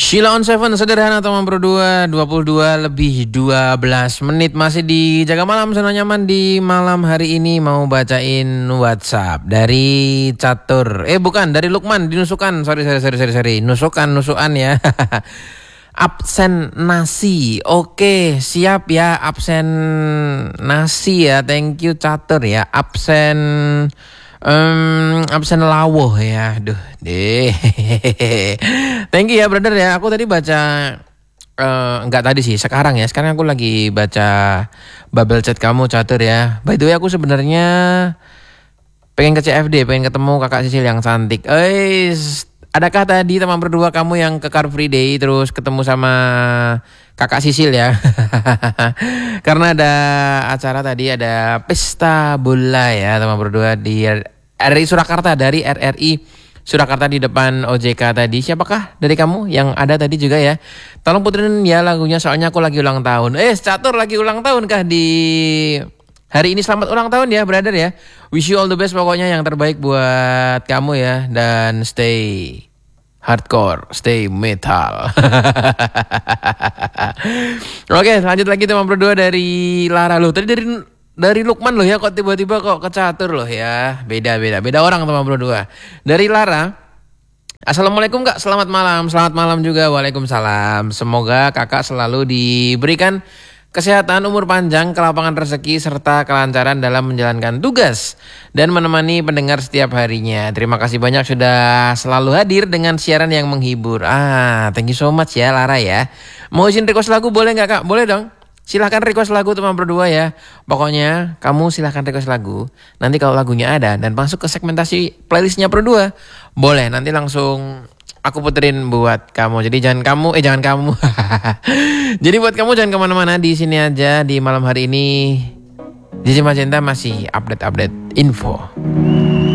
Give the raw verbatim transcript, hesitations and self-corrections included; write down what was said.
Sheila on Seven, sederhana teman berdua, dua puluh dua lebih dua belas menit. Masih di Jaga Malam, zona nyaman di malam hari ini. Mau bacain WhatsApp dari Catur. Eh bukan, dari Lukman, dinusukan. Sorry, sorry, sorry, sorry, sorry. Nusukan, nusukan ya. Absen nasi. Oke, siap ya. Absen nasi ya. Thank you Catur ya. Absen... Um, absen lawuh ya, duh deh. Thank you ya brother ya. Aku tadi baca uh, enggak tadi sih, sekarang ya. Sekarang aku lagi baca bubble chat kamu Catur ya. By the way aku sebenarnya pengen ke C F D, pengen ketemu kakak Sisil yang cantik. Eh, adakah tadi teman berdua kamu yang ke Car Free Day terus ketemu sama kakak Sisil ya? Karena ada acara tadi, ada pesta bola ya teman berdua di R R I Surakarta, dari R R I Surakarta di depan O J K tadi. Siapakah dari kamu yang ada tadi juga ya? Tolong puterin ya lagunya, soalnya aku lagi ulang tahun. Eh Catur lagi ulang tahun kah di hari ini? Selamat ulang tahun ya brother ya. Wish you all the best pokoknya, yang terbaik buat kamu ya. Dan stay hardcore, stay metal. Oke, lanjut lagi teman berdua dari Lara. Loh tadi dari dari Lukman loh ya, kok tiba-tiba kok ke Catur loh ya. Beda beda beda orang teman berdua. Dari Lara, assalamualaikum kak, selamat malam. Selamat malam juga, waalaikumsalam. Semoga kakak selalu diberikan kesehatan, umur panjang, kelapangan rezeki, serta kelancaran dalam menjalankan tugas dan menemani pendengar setiap harinya. Terima kasih banyak sudah selalu hadir dengan siaran yang menghibur. Ah, thank you so much ya Lara ya. Mau izin request lagu boleh nggak kak? Boleh dong. Silahkan request lagu teman berdua ya. Pokoknya kamu silahkan request lagu. Nanti kalau lagunya ada dan masuk ke segmentasi playlistnya berdua, boleh nanti langsung aku puterin buat kamu. Jadi jangan kamu, eh jangan kamu. Jadi buat kamu jangan kemana-mana, di sini aja di malam hari ini. J J Magenta masih update-update info.